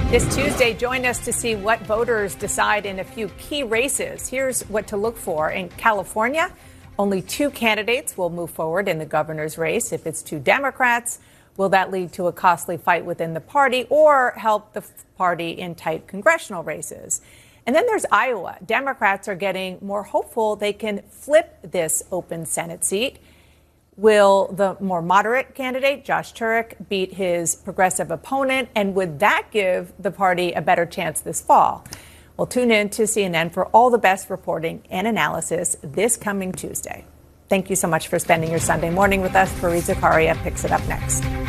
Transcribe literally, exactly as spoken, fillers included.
This Tuesday, join us to see what voters decide in a few key races. Here's what to look for. In California, only two candidates will move forward in the governor's race. If it's two Democrats, will that lead to a costly fight within the party or help the party in tight congressional races? And then there's Iowa. Democrats are getting more hopeful they can flip this open Senate seat. Will the more moderate candidate, Josh Turek, beat his progressive opponent? And would that give the party a better chance this fall? Well, tune in to C N N for all the best reporting and analysis this coming Tuesday. Thank you so much for spending your Sunday morning with us. Fareed Zakaria picks it up next.